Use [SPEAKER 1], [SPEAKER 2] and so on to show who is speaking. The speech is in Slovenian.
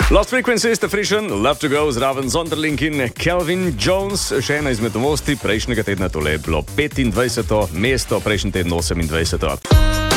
[SPEAKER 1] Lost Frequencies, The Frisian, Love to Go, zraven Zonderling in Calvin Jones. Še ena izmed novosti prejšnjega tedna, tole je bilo 25. mesto, prejšnji teden 28.